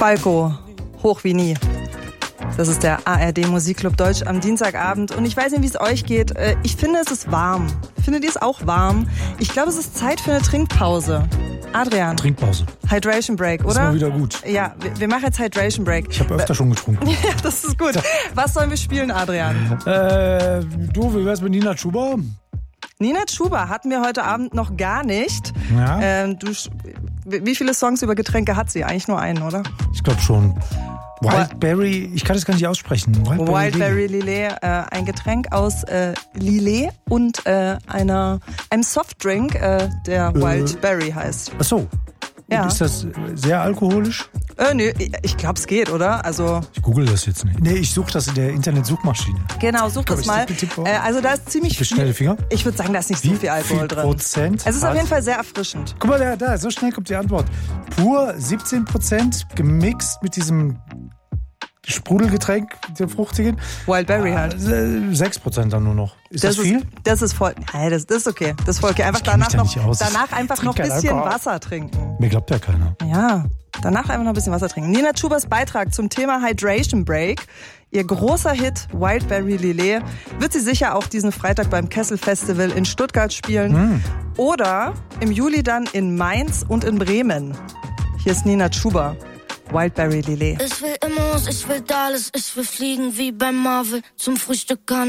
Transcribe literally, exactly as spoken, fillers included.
Falco, hoch wie nie. Das ist der A R D Musikclub Deutsch am Dienstagabend. Und ich weiß nicht, wie es euch geht. Ich finde, es ist warm. Findet ihr es auch warm? Ich glaube, es ist Zeit für eine Trinkpause. Adrian. Trinkpause. Hydration Break, oder? Ist mal wieder gut. Ja, wir, wir machen jetzt Hydration Break. Ich habe öfter schon getrunken. Ja, das ist gut. Was sollen wir spielen, Adrian? Äh, du, wie wär's mit Nina Chuba? Nina Chuba hatten wir heute Abend noch gar nicht. Ja. Ähm, du, wie viele Songs über Getränke hat sie? Eigentlich nur einen, oder? Ich glaube schon. Wildberry, ich kann das gar nicht aussprechen. Wildberry, Wildberry Lillet, äh, ein Getränk aus äh, Lillet und äh, einer, einem Softdrink, äh, der äh, Wildberry heißt. Ach so. Ja. Ist das sehr alkoholisch? Äh, nee, ich glaube, es geht, oder? Also ich google das jetzt nicht. Nee, ich suche das in der Internetsuchmaschine. Genau, such das mal. Äh, also da ist ziemlich viel. Schnelle Finger? Ich würde sagen, da ist nicht Wie so viel Alkohol viel drin. Prozent? Es ist auf jeden Fall sehr erfrischend. Guck mal, da, da, so schnell kommt die Antwort. Pur siebzehn Prozent gemixt mit diesem Sprudelgetränk, der fruchtigen. Wildberry halt. sechs Prozent dann nur noch. Ist das, das viel? Ist, das ist voll. Nein, das, das ist okay. Das ist voll okay. Einfach danach da noch, danach einfach noch ein bisschen Alkohol. Wasser trinken. Mir glaubt ja keiner. Ja, danach einfach noch ein bisschen Wasser trinken. Nina Chubas Beitrag zum Thema Hydration Break. Ihr großer Hit Wildberry Lillet wird sie sicher auch diesen Freitag beim Kessel Festival in Stuttgart spielen. Mm. Oder im Juli dann in Mainz und in Bremen. Hier ist Nina Chuba. Wildberry Lillet. Ich will immer, ich will alles, ich will fliegen wie bei Marvel zum Frühstück.